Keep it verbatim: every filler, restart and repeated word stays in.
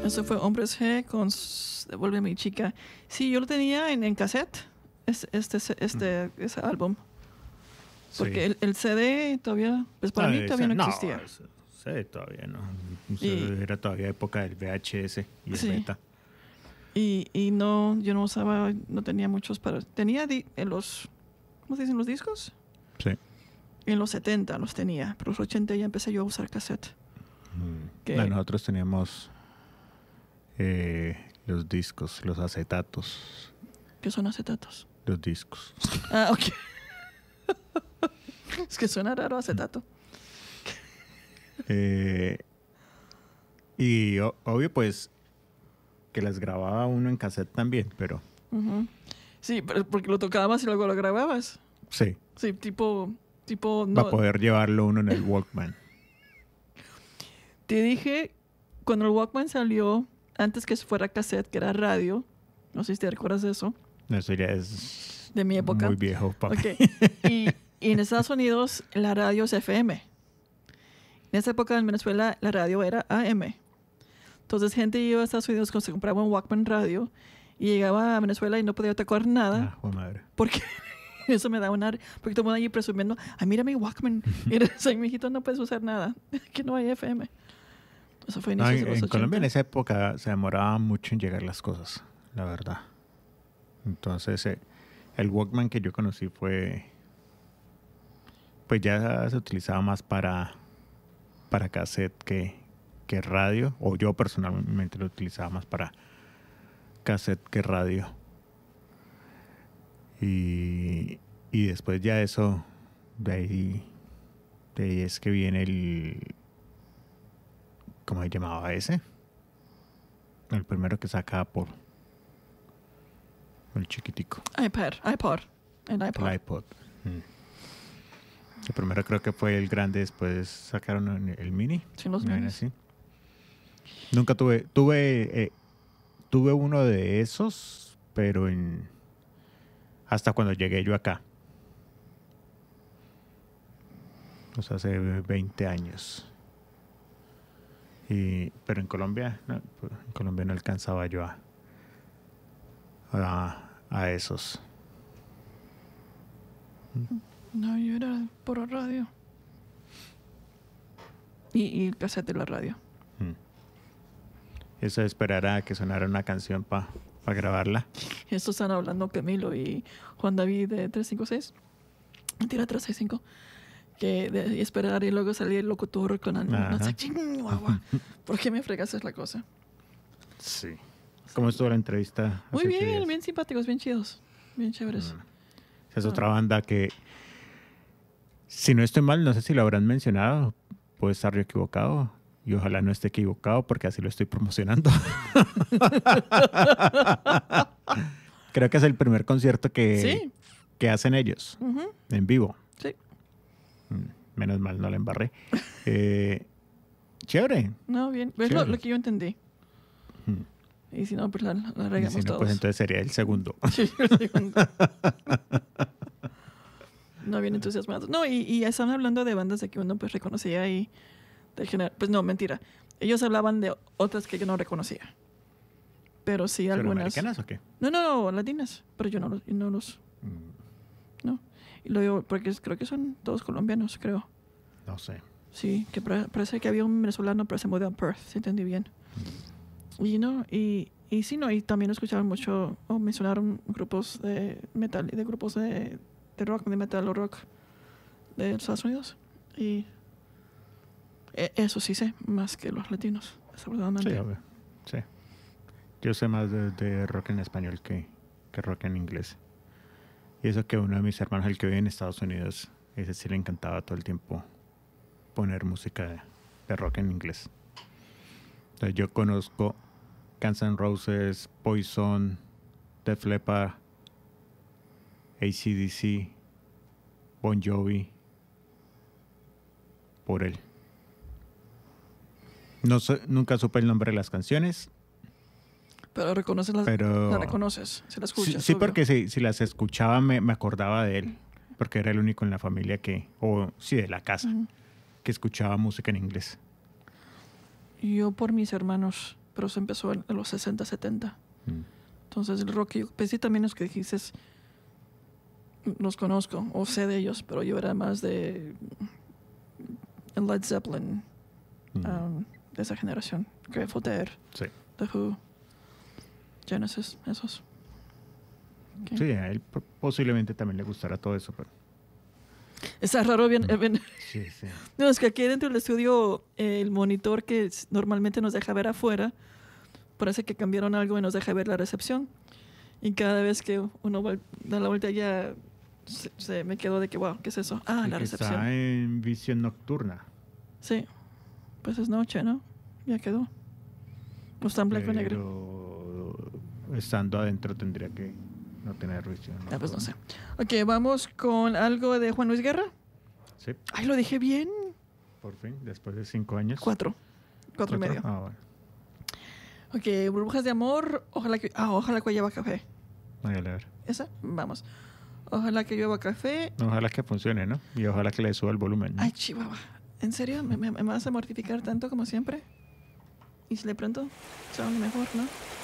Eso fue Hombres G con S- Devuelve mi chica. Sí, yo lo tenía en, en cassette, es- este, este, ese álbum. Porque Sí. el, el C D todavía, pues para Ah, mí todavía ese- no existía. ese- ese todavía no. Y- Eso era todavía época del V H S y el Sí. beta. Y, y no, yo no usaba, no tenía muchos para... Tenía di- en los, ¿cómo se dicen los discos? Sí. En los setenta los tenía, pero en los ochenta ya empecé yo a usar cassette. Que- No, nosotros teníamos eh, los discos, los acetatos, ¿Qué son acetatos? los discos. Ah, ok. Es que suena raro acetato. Eh, y o- obvio, pues, que las grababa uno en cassette también, pero Ujú. Sí, pero porque lo tocabas y luego lo grababas. sí, Sí, tipo... tipo no, para poder llevarlo uno en el Walkman. Te dije, cuando el Walkman salió, antes que fuera cassette, que era radio, no sé si te recuerdas de eso, Eso ya es de mi época. muy viejo, papi. Ok. Y, y en Estados Unidos la radio es F M. En esa época en Venezuela la radio era A M. Entonces gente iba a Estados Unidos cuando se compraba un Walkman radio y llegaba a Venezuela y no podía tocar nada Ah, joder, madre. porque eso me da una... Porque todo el mundo allí presumiendo, ay, mira mi Walkman. Mira, soy mijito, no puedes usar nada. Que no hay F M. Eso fue No, inicios en, de los en Colombia en ochenta. esa época se demoraba mucho en llegar las cosas, la verdad. Entonces, eh, el Walkman que yo conocí fue... Pues ya se utilizaba más para, para cassette que, que radio. O yo personalmente lo utilizaba más para cassette que radio. Y, y después ya eso, de ahí, de ahí es que viene el... ¿Cómo se llamaba ese? El primero que saca Apple. El chiquitico. iPad, iPod. El iPod. El iPod. Mm. El primero creo que fue el grande, después sacaron el, el mini. Sí, los una vaina minis. así. Nunca tuve, tuve, eh, tuve uno de esos, pero en hasta cuando llegué yo acá. O sea, hace veinte años. Y, pero en Colombia, no, en Colombia no alcanzaba yo a, a, a esos. No, yo era por radio. Y, y el cassette de la radio. Mm. Eso de esperar a que sonara una canción para pa grabarla. Esto están hablando Camilo y Juan David de trescientos cincuenta y seis. Mentira, trescientos sesenta y cinco. Que de esperar y luego salir el locutor con una Ajá. sección. Guagua. ¿Por qué me fregas es la cosa? Sí. ¿Cómo estuvo la entrevista? Muy hace ocho bien, días? bien simpáticos, bien chidos. Bien chéveres. Mm. Esa es otra banda que, si no estoy mal, no sé si lo habrán mencionado, puede estar yo equivocado y ojalá no esté equivocado porque así lo estoy promocionando. Creo que es el primer concierto que, Sí. que hacen ellos Ujú, en vivo. sí. Mm, Menos mal, no la embarré. Eh, chévere. No, bien. Es lo, Chévere. lo que yo entendí. Mm. Y si no, pues la, la Y regamos si no, todos. pues entonces sería el segundo. Sí, el segundo. No, bien entusiasmados. No, y, y están hablando de bandas de que uno pues reconocía y de gener- pues no, mentira. Ellos hablaban de otras que yo no reconocía. Pero sí algunas. ¿Americanas o qué? No, no, no, latinas. Pero yo no los, yo no los, Mm, no. Y lo digo porque es- creo que son todos colombianos, creo. No sé. Sí, que pare- parece que había un venezolano, pero se mudó a Perth, si entendí bien. Y no, y, y sí, no, y también escucharon mucho, o mencionaron grupos de metal, de grupos de, de rock, de metal o rock de Estados Unidos. Y e- eso sí sé, más que los latinos, desafortunadamente. Sí, obvio. Sí. Yo sé más de, de rock en español que, que rock en inglés. Y eso que uno de mis hermanos, el que vive en Estados Unidos, ese sí le encantaba todo el tiempo poner música de, de rock en inglés. Entonces yo conozco Guns N' Roses, Poison, Def Leppard, A C D C, Bon Jovi, por él. No sé, nunca supe el nombre de las canciones, Pero reconoces las, pero... la reconoces, si la escuchas. Sí, sí, obvio. porque si, si las escuchaba me, me acordaba de él, porque era el único en la familia que, o sí, de la casa, Ujú. que escuchaba música en inglés. Yo por mis hermanos, pero se empezó en, en los sesenta, setenta. Mm. Entonces el rock, yo pensé también los que dijiste, los conozco o sé de ellos, pero yo era más de Led Zeppelin, Mm. um, de esa generación. Grateful Dead, Sí. The Who, Genesis, esos. Okay. Sí, a él po- posiblemente también le gustará todo eso, pero Está raro, bien, Mm. bien- sí, sí. No, es que aquí dentro del estudio eh, el monitor que s- normalmente nos deja ver afuera, parece que cambiaron algo y nos deja ver la recepción. Y cada vez que uno vuel- da la vuelta ya se, se me quedó de que, wow, ¿qué es eso? Ah, Y la que recepción. está en visión nocturna. Sí, pues es noche, ¿no? Ya quedó. O está en blanco y negro. Pero estando adentro tendría que no tener visión. Ah, pues no sé. Ok, vamos con algo de Juan Luis Guerra. Sí, Ay, lo dije bien. por fin, después de cinco años. Cuatro. Cuatro y medio. Ah, bueno. Ok, Burbujas de Amor. Ojalá que... Ah, ojalá que lleva café. Váyale a ver. ¿Esa? Vamos. Ojalá que llueva café. Ojalá que funcione, ¿no? Y ojalá que le suba el volumen, ¿no? Ay, chihuahua. ¿En serio? ¿Me, me, me vas a mortificar tanto como siempre? ¿Y si le pronto? Son mejor, ¿no?